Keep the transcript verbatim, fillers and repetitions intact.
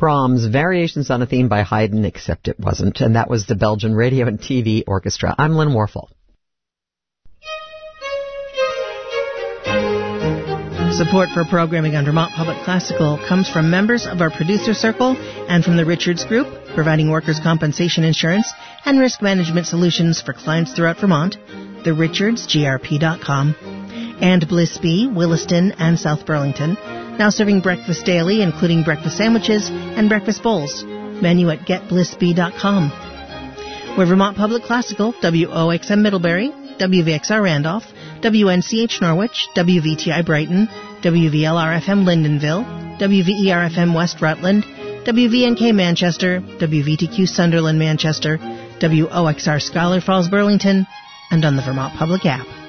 Brahms, Variations on a Theme by Haydn, except it wasn't, and that was the Belgian Radio and T V Orchestra. I'm Lynn Warfel. Support for programming on Vermont Public Classical comes from members of our producer circle and from the Richards Group, providing workers' compensation insurance and risk management solutions for clients throughout Vermont, the richards g r p dot com, and Bliss Bee, Williston, and South Burlington, now serving breakfast daily, including breakfast sandwiches and breakfast bowls. Menu at get bliss bee dot com. We're Vermont Public Classical, W O X M Middlebury, W V X R Randolph, W N C H Norwich, W V T I Brighton, W V L R F M Lyndonville, W V E R F M West Rutland, W V N K Manchester, W V T Q Sunderland Manchester, W O X R Scholar Falls Burlington, and on the Vermont Public app.